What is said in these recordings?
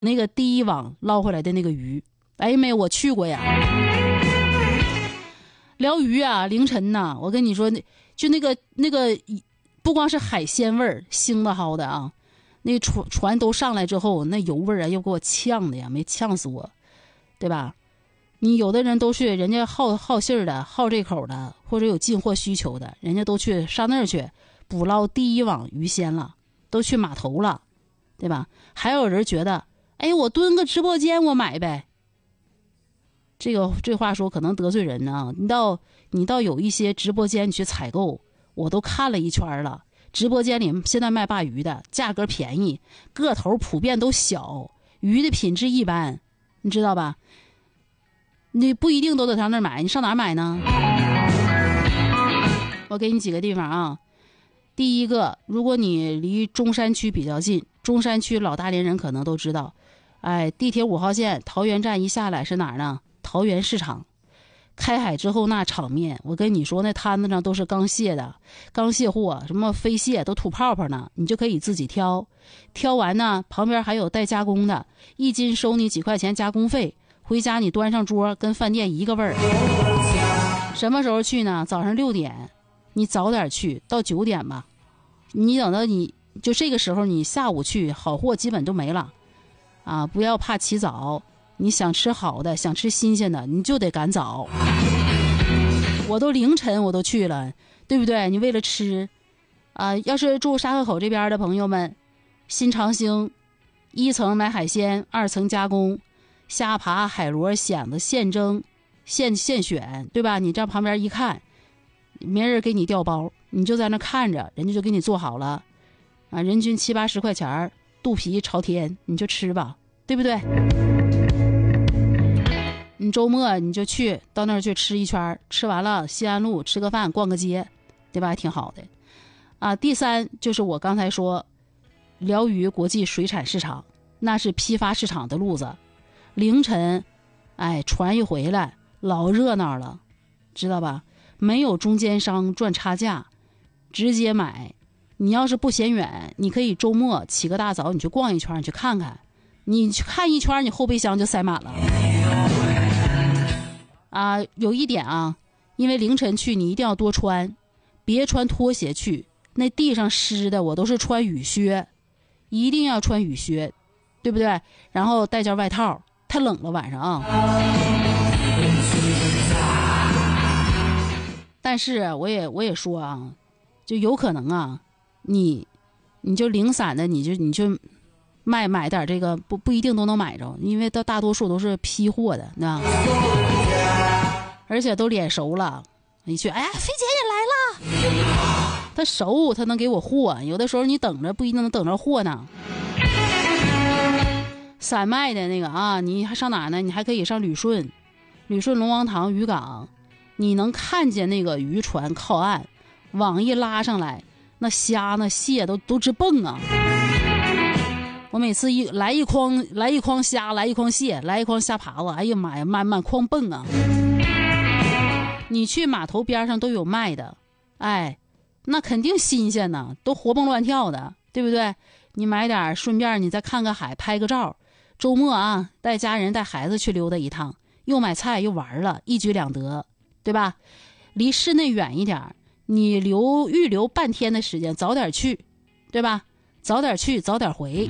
那个第一网捞回来的那个鱼。哎没，我去过呀。聊鱼啊，凌晨呐，我跟你说，就那个不光是海鲜味儿，腥的好的啊，那船都上来之后，那油味儿啊，又给我呛的呀，没呛死我，对吧？你有的人都去，人家好信儿的，好这口的，或者有进货需求的，人家都去上那儿去捕捞第一网鱼鲜了，都去码头了，对吧？还有人觉得，哎，我蹲个直播间我买呗。这话说可能得罪人呢。你到有一些直播间去采购，我都看了一圈了。直播间里现在卖鲅鱼的，价格便宜，个头普遍都小，鱼的品质一般，你知道吧？你不一定都得上那儿买，你上哪儿买呢？我给你几个地方啊。第一个，如果你离中山区比较近，中山区老大连人可能都知道，哎，地铁5号线桃园站一下来是哪儿呢？桃园市场。开海之后那场面，我跟你说，那摊子上都是刚卸的，刚卸货，什么飞蟹都吐泡泡呢，你就可以自己挑，挑完呢，旁边还有带加工的，一斤收你几块钱加工费，回家你端上桌，跟饭店一个味儿。什么时候去呢？早上6点，你早点去，到9点吧。你等到你就这个时候，你下午去，好货基本都没了啊！不要怕起早。你想吃好的，想吃新鲜的，你就得赶早。我都凌晨我都去了，对不对？你为了吃啊，要是住沙河口这边的朋友们，新长兴1层买海鲜，2层加工，虾爬海螺蚬子现蒸现选，对吧？你这旁边一看，没人给你调包，你就在那看着，人家就给你做好了啊，人均70、80块钱，肚皮朝天，你就吃吧，对不对？你周末你就去到那儿去吃一圈，吃完了西安路吃个饭，逛个街，对吧？挺好的啊。第三就是我刚才说辽渝国际水产市场，那是批发市场的路子。凌晨，哎，船一回来老热闹了，知道吧？没有中间商赚差价，直接买。你要是不嫌远，你可以周末起个大早，你去逛一圈，你去看看，你去看一圈，你后备箱就塞满了。啊，有一点啊，因为凌晨去，你一定要多穿，别穿拖鞋去，那地上湿的，我都是穿雨靴，一定要穿雨靴，对不对？然后带件外套，太冷了晚上啊。但是我也说啊，就有可能啊，你就零散的，你就买点这个，不一定都能买着，因为大多数都是批货的，那而且都脸熟了，你去，哎呀，菲姐也来了，他熟，他能给我货，有的时候你等着不一定能等着货呢。散卖的那个啊，你还上哪呢？你还可以上旅顺龙王塘渔港，你能看见那个渔船靠岸，网一拉上来，那虾那蟹都直蹦啊。我每次来一筐虾，来一筐蟹，来一筐虾爬子，哎呀妈呀，满筐蹦啊！你去码头边上都有卖的，哎，那肯定新鲜呢，都活蹦乱跳的，对不对？你买点，顺便你再看个海，拍个照。周末啊，带家人带孩子去溜达一趟，又买菜又玩了，一举两得，对吧？离市内远一点，你预留半天的时间，早点去，对吧？早点去，早点回。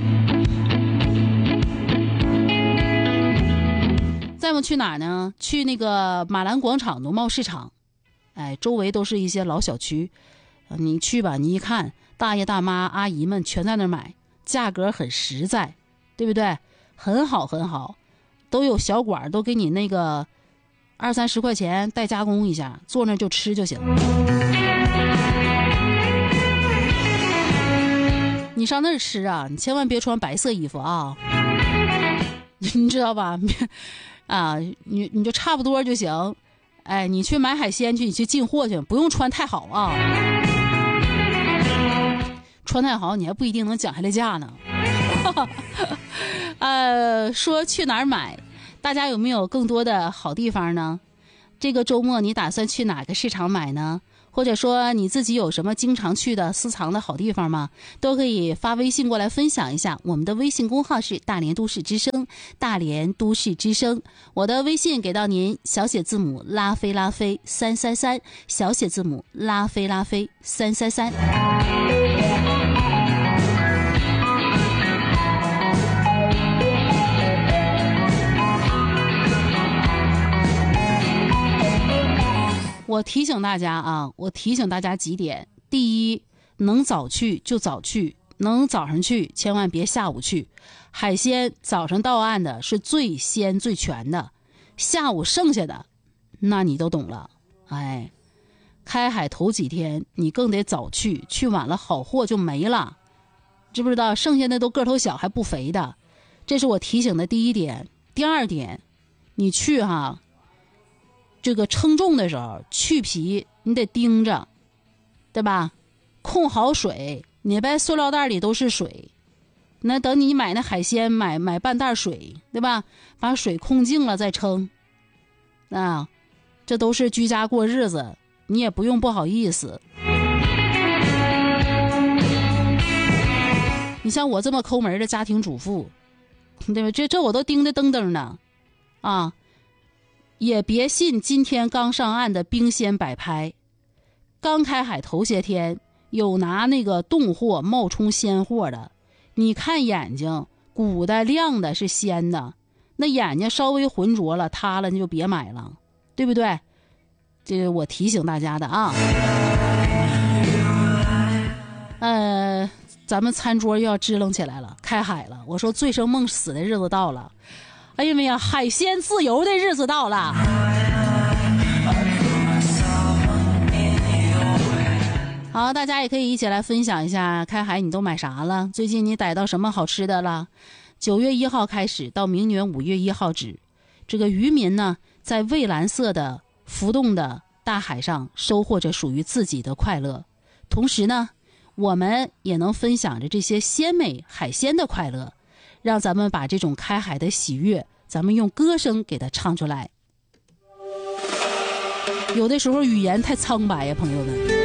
再不去哪儿呢？去那个马兰广场农贸市场，哎，周围都是一些老小区，你去吧，你一看，大爷大妈阿姨们全在那儿买，价格很实在，对不对？很好很好，都有小馆，都给你那个20、30块钱带加工一下，坐那就吃就行了。你上那儿吃啊，你千万别穿白色衣服啊，你知道吧？啊，你就差不多就行。哎，你去买海鲜去，你去进货去，不用穿太好啊。穿太好，你还不一定能讲下来价呢。说去哪儿买，大家有没有更多的好地方呢？这个周末你打算去哪个市场买呢？ 或者说你自己有什么经常去的私藏的好地方吗？都可以发微信过来分享一下。我们的微信公号是大连都市之声，大连都市之声。我的微信给到您，小写字母拉菲拉菲333，小写字母拉菲拉菲333。我提醒大家啊，几点。第一，能早去就早去，能早上去千万别下午去。海鲜早上到岸的是最鲜最全的，下午剩下的那你都懂了。哎，开海头几天你更得早去，去晚了好货就没了，知不知道？剩下的都个头小还不肥的，这是我提醒的第一点。第二点，你去这个称重的时候去皮你得盯着，对吧？控好水，你别塑料袋里都是水，那等你买那海鲜买半袋水，对吧？把水控净了再称啊，这都是居家过日子，你也不用不好意思。你像我这么抠门的家庭主妇，对吧？这我都盯得噔噔的啊。也别信今天刚上岸的冰鲜摆拍，刚开海头些天有拿那个冻货冒充鲜货的，你看眼睛鼓的亮的是鲜的，那眼睛稍微浑浊了塌了你就别买了，对不对？这是我提醒大家的啊。咱们餐桌又要支棱起来了，开海了，我说醉生梦死的日子到了，哎呀妈呀，海鲜自由的日子到了。好，大家也可以一起来分享一下开海你都买啥了，最近你逮到什么好吃的了。9月1号开始到明年5月1号止，这个渔民呢在蔚蓝色的浮动的大海上收获着属于自己的快乐，同时呢我们也能分享着这些鲜美海鲜的快乐，让咱们把这种开海的喜悦咱们用歌声给它唱出来。有的时候语言太苍白呀，朋友们。